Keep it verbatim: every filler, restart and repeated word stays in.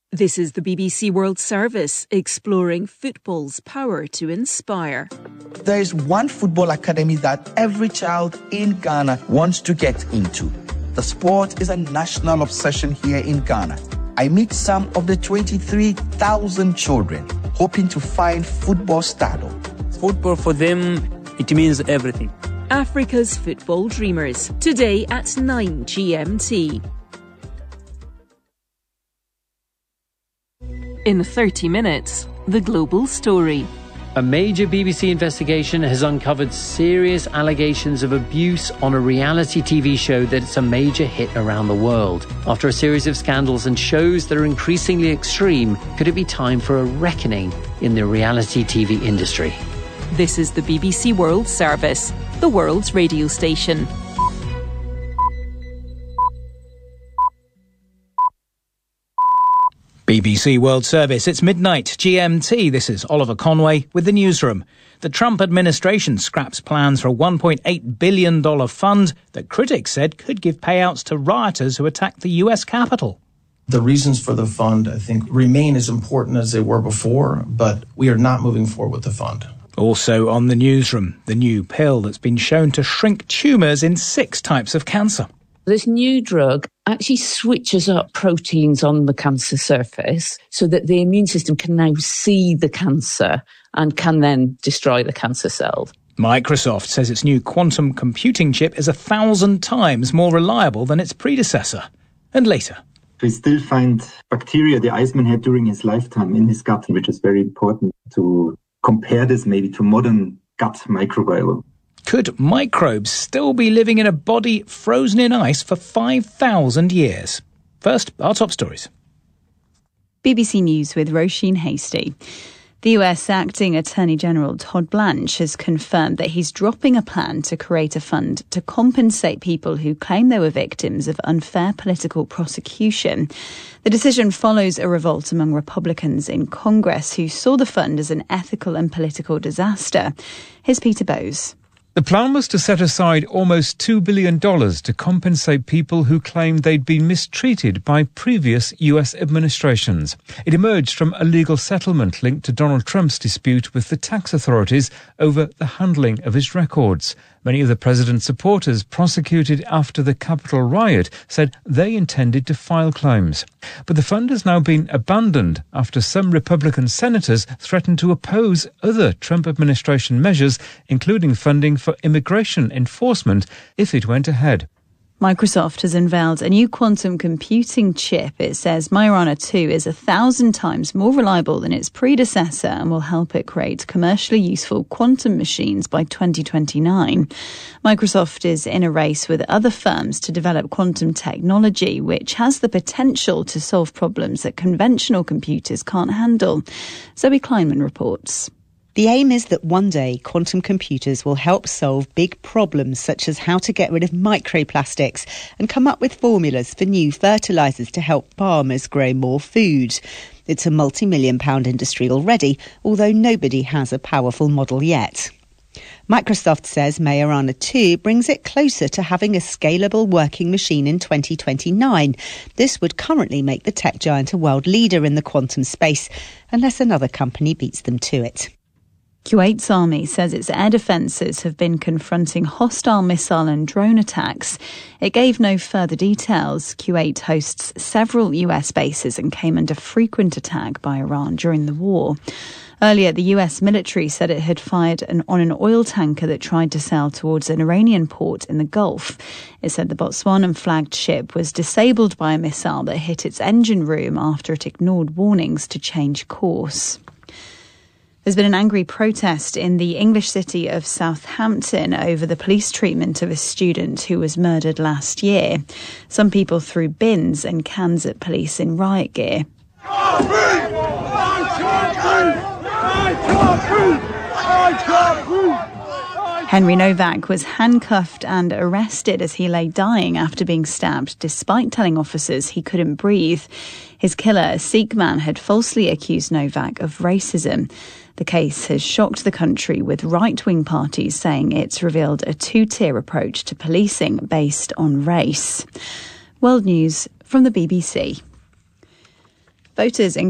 This is the B B C World Service, exploring football's power to inspire. There is one football academy that every child in Ghana wants to get into. The sport is a national obsession here in Ghana. I meet some of the twenty-three thousand children hoping to find football stardom. Football for them, it means everything. Africa's Football Dreamers, today at nine G M T. In thirty minutes, the global story. A major B B C investigation has uncovered serious allegations of abuse on a reality T V show that's a major hit around the world. After a series of scandals and shows that are increasingly extreme, could it be time for a reckoning in the reality T V industry? This is the B B C World Service, the world's radio station. B B C World Service, it's midnight G M T. This is Oliver Conway with the newsroom. The Trump administration scraps plans for a one point eight billion dollars fund that critics said could give payouts to rioters who attacked the U S Capitol. The reasons for the fund, I think, remain as important as they were before, but we are not moving forward with the fund. Also on the newsroom, the new pill that's been shown to shrink tumours in six types of cancer. This new drug actually switches up proteins on the cancer surface so that the immune system can now see the cancer and can then destroy the cancer cells. Microsoft says its new quantum computing chip is a thousand times more reliable than its predecessor. And later, we still find bacteria the Iceman had during his lifetime in his gut, which is very important to compare this maybe to modern gut microbiome. Could microbes still be living in a body frozen in ice for five thousand years? First, our top stories. B B C News with Roisin Hasty. The U S Acting Attorney General Todd Blanche has confirmed that he's dropping a plan to create a fund to compensate people who claim they were victims of unfair political prosecution. The decision follows a revolt among Republicans in Congress who saw the fund as an ethical and political disaster. Here's Peter Bowes. The plan was to set aside almost two billion dollars to compensate people who claimed they'd been mistreated by previous U S administrations. It emerged from a legal settlement linked to Donald Trump's dispute with the tax authorities over the handling of his records. Many of the president's supporters prosecuted after the Capitol riot said they intended to file claims. But the fund has now been abandoned after some Republican senators threatened to oppose other Trump administration measures, including funding for immigration enforcement, if it went ahead. Microsoft has unveiled a new quantum computing chip. It says Majorana two is a thousand times more reliable than its predecessor and will help it create commercially useful quantum machines by twenty twenty-nine. Microsoft is in a race with other firms to develop quantum technology, which has the potential to solve problems that conventional computers can't handle. Zoe Kleinman reports. The aim is that one day quantum computers will help solve big problems such as how to get rid of microplastics and come up with formulas for new fertilisers to help farmers grow more food. It's a multi-million pound industry already, although nobody has a powerful model yet. Microsoft says Majorana two brings it closer to having a scalable working machine in twenty twenty-nine. This would currently make the tech giant a world leader in the quantum space, unless another company beats them to it. Kuwait's army says its air defences have been confronting hostile missile and drone attacks. It gave no further details. Kuwait hosts several U S bases and came under frequent attack by Iran during the war. Earlier, the U S military said it had fired an, on an oil tanker that tried to sail towards an Iranian port in the Gulf. It said the Botswanan-flagged ship was disabled by a missile that hit its engine room after it ignored warnings to change course. There's been an angry protest in the English city of Southampton over the police treatment of a student who was murdered last year. Some people threw bins and cans at police in riot gear. Henry Novak was handcuffed and arrested as he lay dying after being stabbed, despite telling officers he couldn't breathe. His killer, a Sikh man, had falsely accused Novak of racism. The case has shocked the country, with right-wing parties saying it's revealed a two-tier approach to policing based on race. World News from the B B C. Voters